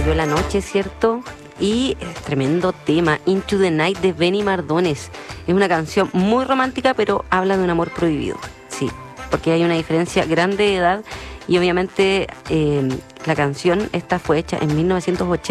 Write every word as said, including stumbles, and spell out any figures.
Yo la noche, ¿cierto? Y eh, tremendo tema, Into the Night de Benny Mardones. Es una canción muy romántica, pero habla de un amor prohibido. Sí, porque hay una diferencia grande de edad y obviamente eh, la canción esta fue hecha en mil novecientos ochenta.